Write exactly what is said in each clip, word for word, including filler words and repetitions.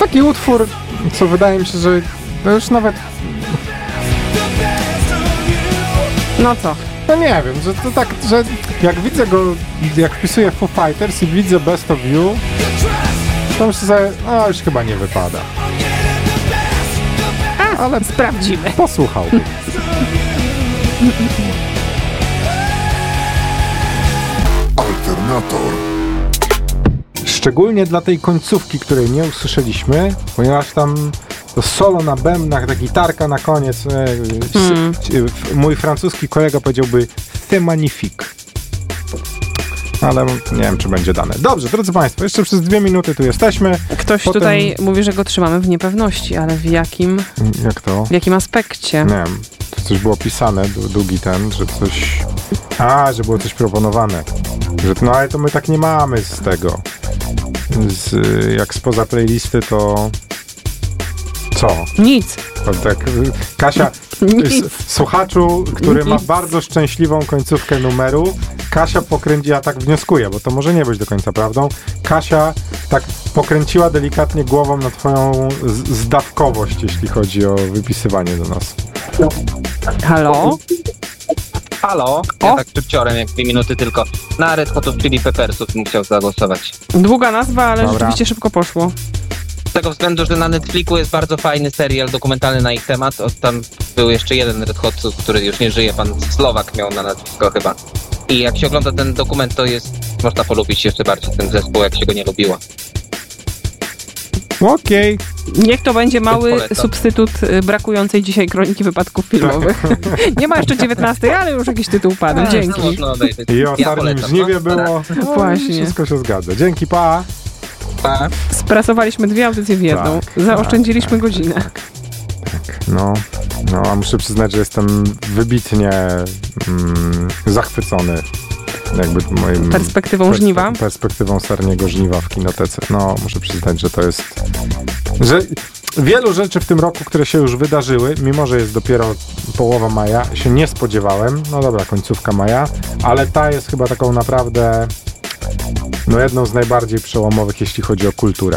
taki utwór, co wydaje mi się, że to już nawet... No co? No nie wiem, że to tak, że jak widzę go, jak wpisuję Foo Fighters i widzę Best of You, to myślę sobie, no już chyba nie wypada. A, ale sprawdzimy. Posłuchałbym. Alternator. Szczególnie dla tej końcówki, której nie usłyszeliśmy, ponieważ tam to solo na bębnach, ta gitarka na koniec. Hmm. Mój francuski kolega powiedziałby c'est magnifique. Ale nie wiem, czy będzie dane. Dobrze, drodzy Państwo, jeszcze przez dwie minuty tu jesteśmy. Ktoś Potem... tutaj mówi, że go trzymamy w niepewności, ale w jakim... Jak to? W jakim aspekcie? Nie wiem, to coś było pisane, długi ten, że coś... A, że było coś proponowane. Że, no ale to my tak nie mamy z tego. Z, jak spoza playlisty, to... Co? Nic. To tak, Kasia, Nic. Słuchaczu, który Nic. ma bardzo szczęśliwą końcówkę numeru, Kasia pokręci, ja tak wnioskuję, bo to może nie być do końca prawdą, Kasia tak pokręciła delikatnie głową na twoją z- zdawkowość, jeśli chodzi o wypisywanie do nas. Halo? Halo? Ja tak szybciorem, jak dwie minuty tylko. Na Red Hotów Chili Peppersów bym chciał zagłosować. Długa nazwa, ale Dobra. rzeczywiście szybko poszło. Z tego względu, że na Netflixu jest bardzo fajny serial dokumentalny na ich temat. O, tam był jeszcze jeden Red Hot, który już nie żyje, pan Słowak miał na nazwisko chyba. I jak się ogląda ten dokument, to jest, można polubić jeszcze bardziej ten zespół, jak się go nie lubiło. Okej. Okay. Niech to będzie mały polecam. substytut y, brakującej dzisiaj kroniki wypadków filmowych. Nie ma jeszcze dziewiętnastej, ale już jakiś tytuł padł. A, Dzięki. no, można obejrzeć. I o Ja Sarnim polecam, Żniwie no. było. No, Właśnie. Wszystko się zgadza. Dzięki, pa. Pa. Sprasowaliśmy dwie audycje w jedną. Tak, Zaoszczędziliśmy tak, godzinę. Tak, tak. No, no, a muszę przyznać, że jestem wybitnie mm, zachwycony jakby moim... Perspektywą perspe- żniwa? Perspektywą Sarniego Żniwa w kinotece. No, muszę przyznać, że to jest... Że wielu rzeczy w tym roku, które się już wydarzyły, mimo że jest dopiero połowa maja, się nie spodziewałem. No dobra, końcówka maja, ale ta jest chyba taką naprawdę no jedną z najbardziej przełomowych, jeśli chodzi o kulturę.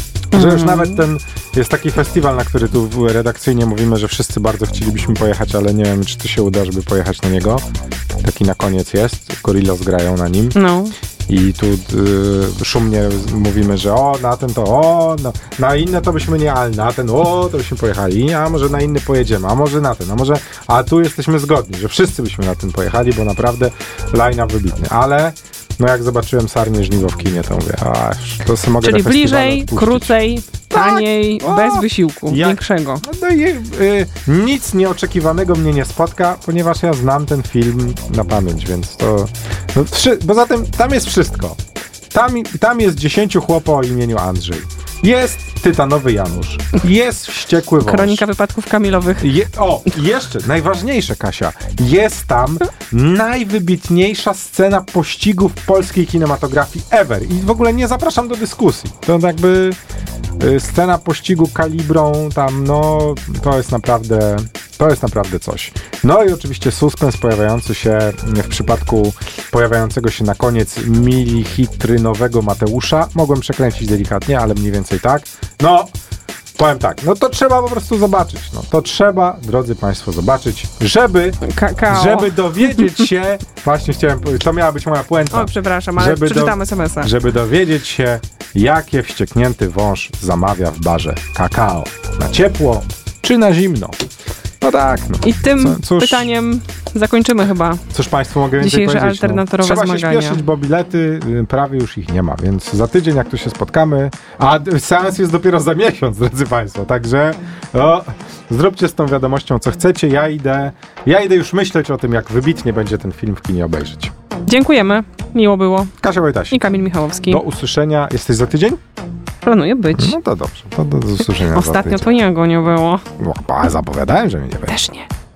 Że już nawet ten, jest taki festiwal, na który tu redakcyjnie mówimy, że wszyscy bardzo chcielibyśmy pojechać, ale nie wiem, czy to się uda, żeby pojechać na niego. Taki na koniec jest, Gorillaz grają na nim. No. I tu y, szumnie mówimy, że o, na ten to, o, no, na inne to byśmy nie, ale na ten, o, to byśmy pojechali, a może na inny pojedziemy, a może na ten, a może, a tu jesteśmy zgodni, że wszyscy byśmy na ten pojechali, bo naprawdę line-up wybitny, ale no jak zobaczyłem Sarnie Żniwo w kinie, to mówię, a to sobie mogę. Czyli bliżej, krócej, taniej, tak. bez wysiłku Jak? większego. No i y, nic nieoczekiwanego mnie nie spotka, ponieważ ja znam ten film na pamięć, więc to... No, wszy, poza tym tam jest wszystko. Tam, tam jest dziesięciu chłopa o imieniu Andrzej. Jest tytanowy Janusz. Jest wściekły wąż. Kronika wypadków kamilowych. Je, o, jeszcze, najważniejsze, Kasia. Jest tam najwybitniejsza scena pościgu w polskiej kinematografii ever. I w ogóle nie zapraszam do dyskusji. To jakby y, scena pościgu kalibrą tam, no, to jest naprawdę, to jest naprawdę coś. No i oczywiście suspens pojawiający się w przypadku pojawiającego się na koniec milihitrynowego Mateusza. Mogłem przekręcić delikatnie, ale mniej więcej tak. No, powiem tak, no to trzeba po prostu zobaczyć. No to trzeba, drodzy Państwo, zobaczyć, żeby, Kakao. żeby dowiedzieć się, właśnie chciałem powiedzieć, to miała być moja puenta. O, przepraszam, ale żeby przeczytamy do, es em es a. Żeby dowiedzieć się, jakie wścieknięty wąż zamawia w barze kakao. Na ciepło czy na zimno? No tak. No. I tym Co, cóż, pytaniem zakończymy chyba Cóż Państwu mogę więcej dzisiejsze powiedzieć? alternatorowe no. Trzeba zmagania. się śpieszyć, bo bilety y, prawie już ich nie ma, więc za tydzień jak tu się spotkamy, a y, seans jest dopiero za miesiąc, drodzy Państwo, także o, zróbcie z tą wiadomością co chcecie, ja idę, ja idę już myśleć o tym, jak wybitnie będzie ten film w kinie obejrzeć. Dziękujemy, miło było. Kasia Wojtasik. I Kamil Michałowski. Do usłyszenia. Jesteś za tydzień? Planuję być. No to dobrze, to do, do usłyszenia za Ostatnio tydzień. to nie go nie było. No, a zapowiadałem, że mnie nie będzie. Też nie.